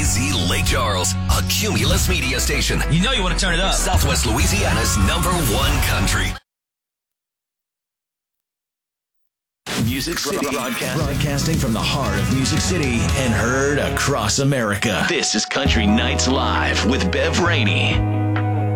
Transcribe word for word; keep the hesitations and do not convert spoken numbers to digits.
Z Lake Charles, a Cumulus media station. You know you want to turn it up. Southwest Louisiana's number one country. Music City broadcasting. broadcasting from the heart of Music City and heard across America. This is Country Nights Live with Bev Rainey.